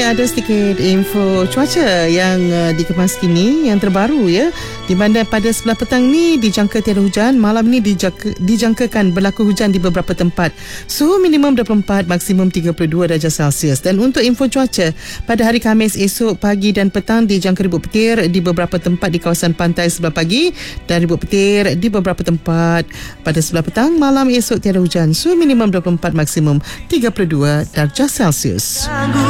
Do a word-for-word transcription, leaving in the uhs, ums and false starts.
ada sedikit info cuaca yang uh, dikemas kini, yang terbaru ya. Di mana pada sebelah petang ni dijangka tiada hujan, malam ni dijangka, dijangkakan berlaku hujan di beberapa tempat. Suhu minimum dua puluh empat, maksimum tiga puluh dua darjah Celsius. Dan untuk info cuaca, pada hari Khamis esok pagi dan petang dijangka ribut petir di beberapa tempat di kawasan pantai sebelah pagi dan ribut petir di beberapa tempat pada sebelah petang. Malam esok tiada hujan, suhu minimum dua puluh empat, maksimum tiga puluh dua darjah Celsius.